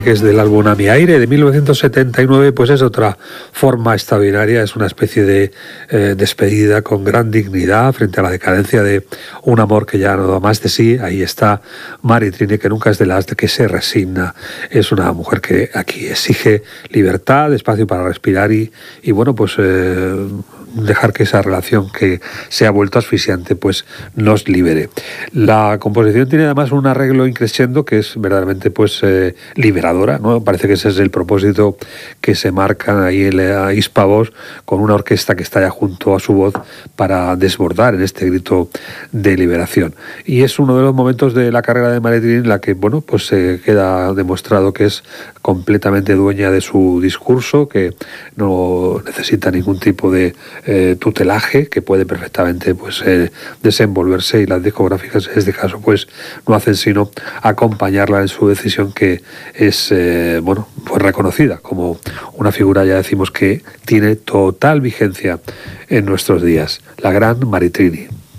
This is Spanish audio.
que es del álbum A mi aire de 1979, pues es otra forma extraordinaria, es una especie de despedida con gran dignidad frente a la decadencia de un amor que ya no da más de sí. Ahí está Mari Trini, que nunca es de las que se resigna, es una mujer que aquí exige libertad, espacio para respirar y bueno, pues dejar que esa relación que se ha vuelto asfixiante pues nos libere. La composición tiene además un arreglo increscendo que es verdaderamente pues liberadora, ¿no? Parece que ese es el propósito que se marca ahí en la Hispavox, con una orquesta que está ya junto a su voz para desbordar en este grito de liberación. Y es uno de los momentos de la carrera de Mari Trini en la que, bueno, pues queda demostrado que es completamente dueña de su discurso, que no necesita ningún tipo de tutelaje, que puede perfectamente pues desenvolverse, y las discográficas en este caso pues no hacen sino acompañarla en su decisión, que es bueno, pues reconocida como una figura, ya decimos, que tiene total vigencia en nuestros días, la gran Mari Trini.